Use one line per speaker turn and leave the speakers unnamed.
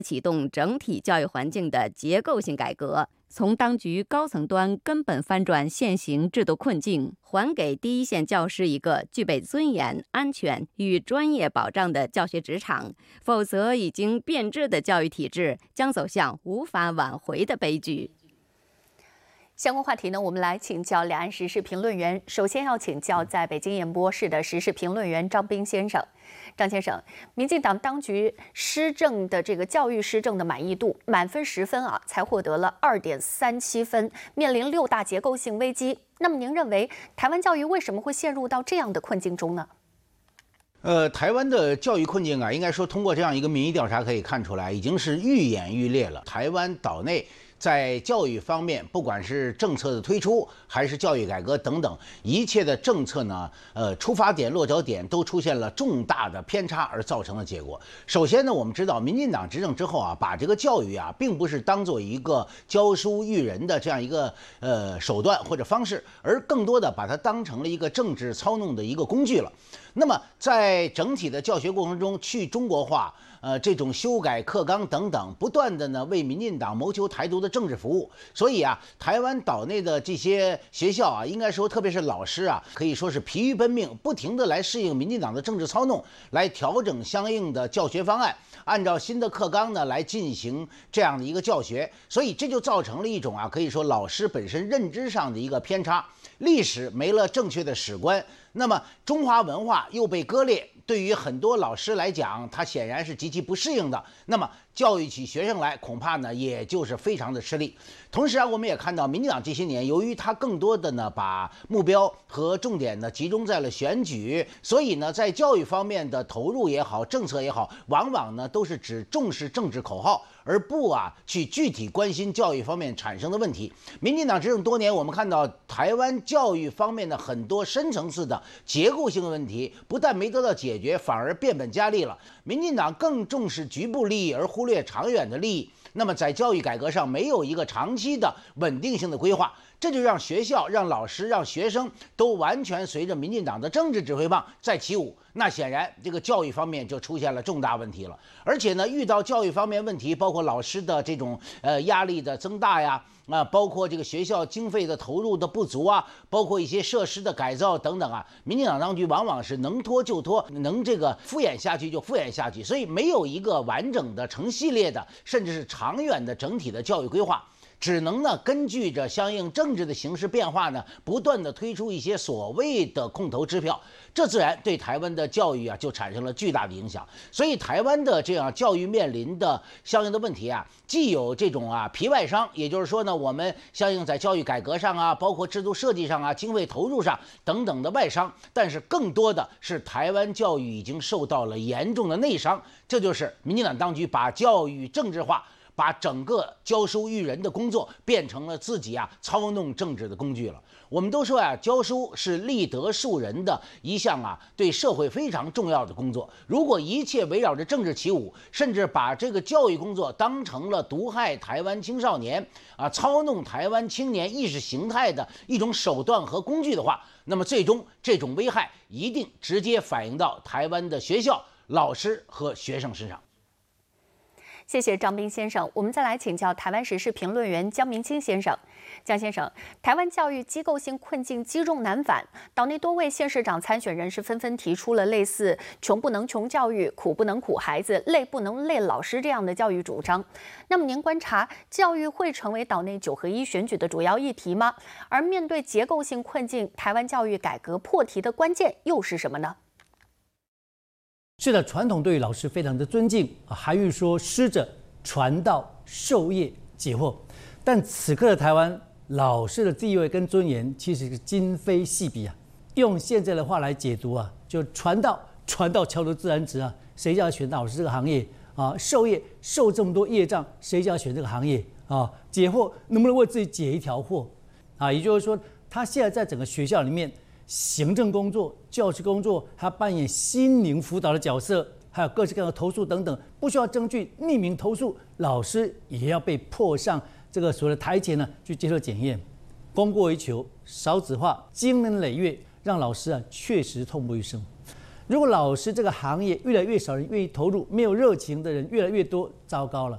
启动整体教育环境的结构性改革，从当局高层端根本翻转现行制度困境，还给第一线教师一个具备尊严、安全与专业保障的教学职场，否则已经变质的教育体制将走向无法挽回的悲剧。
相关话题呢，我们来请教两岸时事评论员。首先要请教在北京演播室的时事评论员张斌先生。张先生，民进党当局施政的这个教育施政的满意度，满分10分啊，才获得了2.37分，面临6大结构性危机。那么您认为台湾教育为什么会陷入到这样的困境中呢？
台湾的教育困境啊，应该说通过这样一个民意调查可以看出来，已经是愈演愈烈了。台湾岛内在教育方面，不管是政策的推出，还是教育改革等等，一切的政策呢，出发点、落脚点都出现了重大的偏差而造成的结果。首先呢，我们知道民进党执政之后啊，把这个教育啊，并不是当做一个教书育人的这样一个手段或者方式，而更多的把它当成了一个政治操弄的一个工具了。那么在整体的教学过程中，去中国化。这种修改课纲等等，不断的呢为民进党谋求台独的政治服务。所以啊，台湾岛内的这些学校啊，应该说特别是老师啊，可以说是疲于奔命，不停的来适应民进党的政治操弄，来调整相应的教学方案，按照新的课纲呢来进行这样的一个教学。所以这就造成了一种啊，可以说老师本身认知上的一个偏差，历史没了正确的史观，那么中华文化又被割裂。对于很多老师来讲，他显然是极其不适应的。那么教育起学生来，恐怕呢也就是非常的吃力。同时啊，我们也看到民进党这些年，由于他更多的呢把目标和重点呢集中在了选举，所以呢在教育方面的投入也好，政策也好，往往呢都是只重视政治口号，而不去具体关心教育方面产生的问题。民进党执政多年，我们看到台湾教育方面的很多深层次的结构性的问题，不但没得到解决，反而变本加厉了。民进党更重视局部利益而忽略长远的利益，那么在教育改革上没有一个长期的稳定性的规划，这就让学校、让老师、让学生都完全随着民进党的政治指挥棒在起舞。那显然这个教育方面就出现了重大问题了。而且呢，遇到教育方面问题，包括老师的这种压力的增大呀，包括这个学校经费的投入的不足啊，包括一些设施的改造等等啊，民进党当局往往是能拖就拖，能这个敷衍下去就敷衍下去，所以没有一个完整的成系列的，甚至是长远的整体的教育规划。只能呢根据着相应政治的形势变化呢，不断的推出一些所谓的空头支票，这自然对台湾的教育就产生了巨大的影响。所以台湾的这样教育面临的相应的问题既有这种皮外伤，也就是说呢，我们相应在教育改革上包括制度设计上经费投入上等等的外伤，但是更多的是台湾教育已经受到了严重的内伤，这就是民进党当局把教育政治化，把整个教书育人的工作变成了自己操弄政治的工具了。我们都说教书是立德树人的一项对社会非常重要的工作。如果一切围绕着政治起舞，甚至把这个教育工作当成了毒害台湾青少年操弄台湾青年意识形态的一种手段和工具的话，那么最终这种危害一定直接反映到台湾的学校、老师和学生身上。
谢谢张斌先生。我们再来请教台湾时事评论员江明清先生。江先生，台湾教育机构性困境积重难返，岛内多位县市长参选人士纷纷提出了类似“穷不能穷教育，苦不能苦孩子，累不能累老师”这样的教育主张。那么您观察，教育会成为岛内9合1选举的主要议题吗？而面对结构性困境，台湾教育改革破题的关键又是什么呢？
是的，传统对于老师非常的尊敬，韩愈说师者，传道授业解惑。但此刻的台湾，老师的地位跟尊严其实是今非昔比用现在的话来解读就传道敲出自然直谁叫选老师这个行业授业受这么多业障，谁叫选这个行业解惑能不能为自己解一条惑也就是说，他现在在整个学校里面，行政工作、教师工作，他扮演心灵辅导的角色，还有各式各样的投诉等等，不需要证据，匿名投诉，老师也要被迫上这个所谓的台前去接受检验。供过于求，少子化，经年累月，让老师确实痛不欲生。如果老师这个行业越来越少人愿意投入，没有热情的人越来越多，糟糕了。